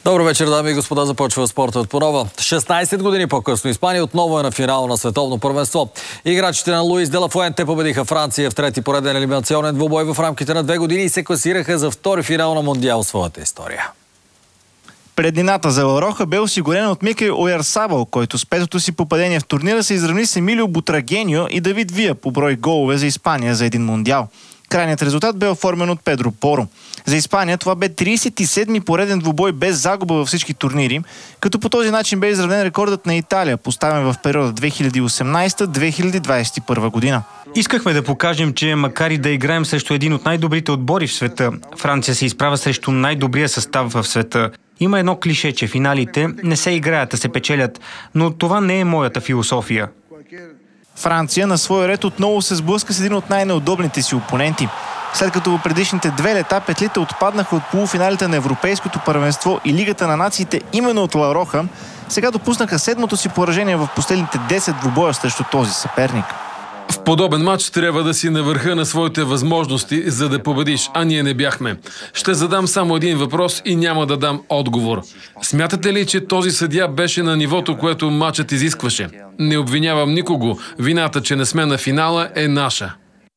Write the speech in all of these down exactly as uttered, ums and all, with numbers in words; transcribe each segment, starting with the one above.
Добър вечер, дами и господа. Започва спортът по нова. шестнайсет години по-късно Испания отново е на финал на световно първенство. Играчите на Луис де ла Фуенте победиха Франция в трети пореден елиминационен двубой в рамките на две години и се класираха за втори финал на Мондиал в своята история. Преднината за Ла Роха бе осигурена от Микел Ойярсабал, който с петото си попадение в турнира се изравни с Емилио Бутрагенио и Давид Вия по брой голове за Испания за един Мондиал. Крайният резултат бе оформен от Педро Поро. За Испания това бе трийсет и седми пореден двубой без загуба във всички турнири, като по този начин бе изравнен рекордът на Италия, поставен в периода две хиляди и осемнайсета - две хиляди двайсет и първа година. Искахме да покажем, че макар и да играем срещу един от най-добрите отбори в света, Франция се изправя срещу най-добрия състав в света. Има едно клише, че финалите не се играят, а се печелят, но това не е моята философия. Франция на свой ред отново се сблъска с един от най-неудобните си опоненти. След като в предишните две лета петлите отпаднаха от полуфиналите на Европейското първенство и Лигата на нациите именно от Ла Роха, сега допуснаха седмото си поражение в последните десет двубоя срещу този съперник. В подобен матч трябва да си на върха на своите възможности, за да победиш, а ние не бяхме. Ще задам само един въпрос и няма да дам отговор. Смятате ли, че този съдия беше на нивото, което матчът изискваше? Не обвинявам никого. Вината, че не сме на финала, е наша.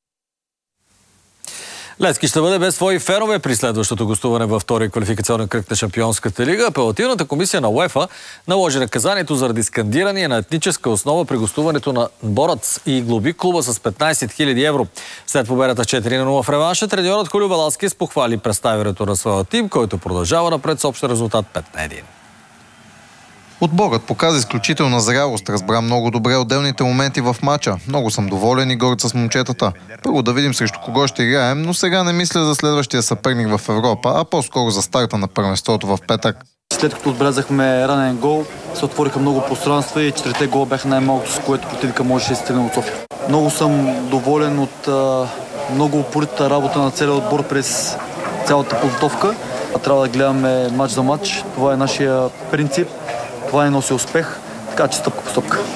Левски ще бъде без свои фенове при следващото гостуване във втория квалификационен кръг на Шампионската лига. Апелативната комисия на УЕФА наложи наказанието заради скандиране на етническа основа при гостуването на Борац и глоби клуба с петнайсет хиляди евро. След победата с четири на нула в реванша, треньорът Хулио Веласкес похвали представянето на своя тим, който продължава напред с общ резултат пет на едно. Отборът показа изключителна зрялост, разбра много добре отделните моменти в матча. Много съм доволен и горд с момчетата. Първо да видим срещу кого ще играем, но сега не мисля за следващия съперник в Европа, а по-скоро за старта на първенството в петък. След като отбелязахме ранен гол, се отвориха много пространства и четирите гола бяха най-малкото, с което противника можеше да се стигне от София. Много съм доволен от а, много упоритата работа на целия отбор през цялата подготовка. Трябва да гледаме матч за матч. Това е нашия принцип. Това не носи успех, така че стъпка по стъпка.